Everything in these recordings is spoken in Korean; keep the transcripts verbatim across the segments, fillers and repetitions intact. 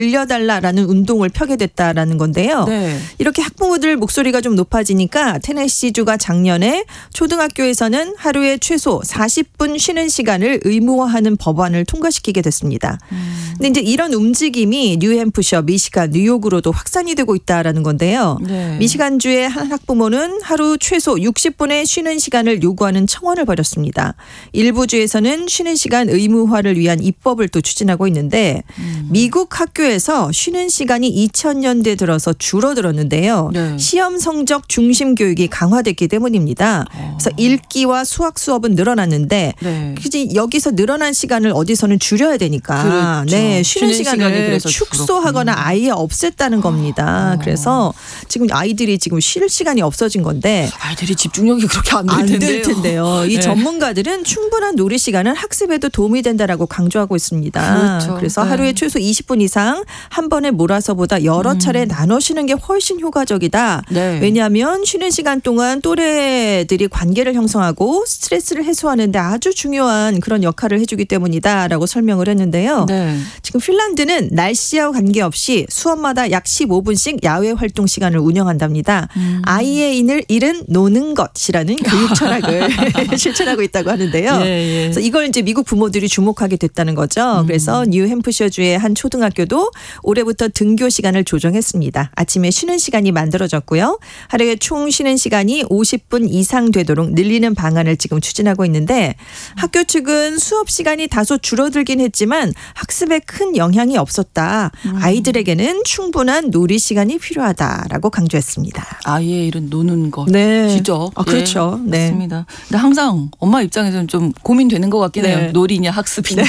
늘려달라라는 운동을 펴게 됐다라는 건데요. 네. 이렇게 학부모들 목소리가 좀 높아지니까 테네시주가 작년에 초등학교에서는 하루에 최소 사십 분 쉬는 시간을 의무화하는 법안을 통과시키게 됐습니다. 음. 근데 이제 이런 움직임이 뉴햄프셔, 미시간, 뉴욕으로도 확산이 되고 있다라는 건데요. 네. 미시간주의 한 학부모는 하루 최소 육십 분의 쉬는 시간을 요구하는 청원을 벌였습니다. 일부 주에서는 쉬는 시간 의무화를 위한 입법을 또 추진하고 있는데 음. 미국 학교에서 쉬는 시간이 이천 년대 들어서 줄어들었는데요. 네. 시험 성적 중심 교육이 강화됐기 때문입니다. 어. 그래서 읽기와 수학 수업은 늘어났는데 네. 그치, 여기서 늘어난 시간을 어디서는 줄여야 되니까 그렇죠. 네, 쉬는, 쉬는 시간이 시간을 그래서 축소하거나 줄었군요. 아예 없앴다는 겁니다. 어. 그래서 지금 아이들이 지금 쉴 시간이 없어진 건데 아이들이 집중력이 그렇게 안 될 안 텐데요. 될 텐데요. 이 네. 전문가들은 충분한 놀이 시간은 학습에도 도움이 된다라고 강조하고 있습니다. 그렇죠. 그래서 네. 하루에 최소 이십 분 이상 한 번에 몰아서보다 여러 차례 음. 나눠 쉬는 게 훨씬 효과적이다. 네. 왜냐하면 쉬는 시간 동안 또래들이 관계를 형성하고 스트레스를 해소하는 데 아주 중요한 그런 역할을 해주기 때문이다라고 설명을 했는데요. 네. 지금 핀란드는 날씨와 관계없이 수업마다 약 십오 분씩 야외 활동 시간을 운영한답니다. 음. 아이의 일을, 일은 노는 것이라는 교육 철학을 실천하고 있다고 하는데요. 예, 예. 그래서 이걸 이제 미국 부모들이 주목하게 됐다는 거죠. 음. 그래서 뉴햄프셔주의 한 초등학교도 올해부터 등교 시간을 조정했습니다. 아침에 쉬는 시간이 만들어졌고요. 하루에 총 쉬는 시간이 오십 분 이상 되도록 늘리는 방안을 지금 추진하고 있는데 학교 측은 수업 시간이 다소 줄어들긴 했지만 학습에 큰 영향이 없었다. 음. 아이들에게는 충분한 놀이 시간이 필요하다라고 강조했습니다. 아이의 일은 노는 것. 네. 시죠. 아, 그렇죠. 예, 네. 맞습니다. 근데 항상 엄마 입장에서는 좀 고민되는 것 같긴 해요. 네. 놀이냐 학습이냐.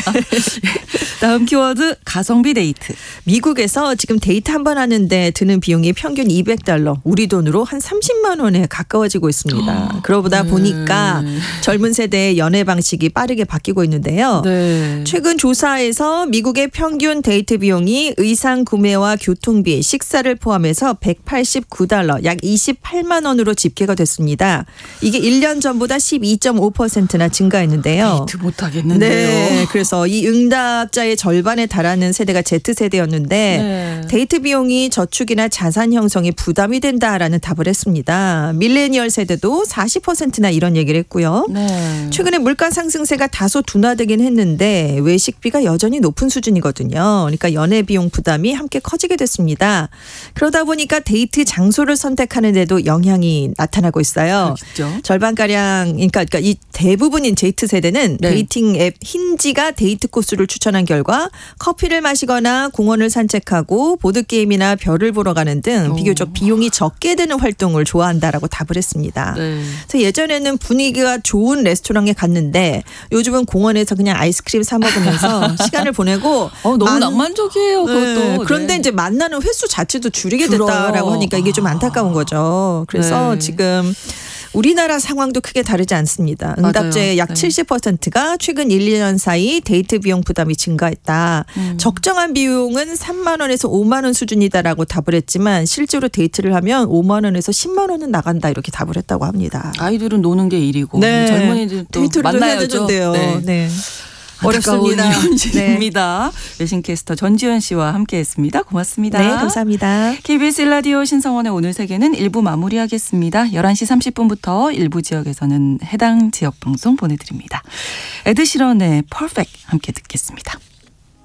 다음 키워드 가성비 데이트. 미국에서 지금 데이트 한 번 하는데 드는 비용이 평균 이백 달러, 우리 돈으로 한 삼십만 원에 가까워지고 있습니다. 그러다 네. 보니까 젊은 세대의 연애 방식이 빠르게 바뀌고 있는데요. 네. 최근 조사에서 미국의 평균 데이트 비용이 의상 구매와 교통비, 식사를 포함해서 백팔십구 달러, 약 이십팔만 원으로 집계가 됐습니다. 이게 일 년 전보다 십이 점 오 퍼센트나 증가했는데요. 데이트 못 하겠는데요. 네, 그래서 이 응답자의 절반에 달하는 세대가 Z세대였는데 네. 데이트 비용이 저축이나 자산 형성에 부담이 된다라는 답을 했습니다. 밀레니얼 세대도 사십 퍼센트나 이런 얘기를 했고요. 네. 최근에 물가 상승세가 다소 둔화되긴 했는데 외식비가 여전히 높은 수준이거든요. 그러니까 연애 비용 부담이 함께 커지게 됐습니다. 그러다 보니까 데이트 장소를 선택하는 데도 영향이 나타나고 있어요. 그렇죠. 절반가량, 그러니까, 그러니까 이 대부분인 제이트세대는 네. 데이팅 앱 힌지가 데이트 코스를 추천한 결과 커피를 마시거나 공원을 산책하고 보드게임이나 별을 보러 가는 등 오. 비교적 비용이 적게 드는 활동을 좋아한다라고 답을 했습니다. 네. 그래서 예전에는 분위기가 좋은 레스토랑에 갔는데 요즘은 공원에서 그냥 아이스크림 사 먹으면서 시간을 보내고 어, 너무 만- 낭만적이에요. 그것도. 네. 그런데 네. 이제 만나는 횟수 자체도 줄이게 줄어요. 됐다라고 하니까 이게 좀 안타까운 거죠. 그래서 네. 지금 우리나라 상황도 크게 다르지 않습니다. 응답자의 맞아요. 약 네. 칠십 퍼센트가 최근 일, 이 년 사이 데이트 비용 부담이 증가했다. 음. 적정한 비용은 삼만 원에서 오만 원 수준이다라고 답을 했지만 실제로 데이트를 하면 오만 원에서 십만 원은 나간다 이렇게 답을 했다고 합니다. 아이들은 노는 게 일이고 네. 젊은이들 또 데이트를 해야 만나야죠. 되는데요. 네. 네. 어렵습니다. 어렵습니다. 현실입니다. 외신캐스터 전지현 씨와 함께했습니다. 고맙습니다. 네, 감사합니다. 케이비에스 라디오 신성원의 오늘 세계는 일 부 마무리하겠습니다. 열한 시 삼십 분부터 일부 지역에서는 해당 지역 방송 보내드립니다. 에드 시런의 Perfect 함께 듣겠습니다.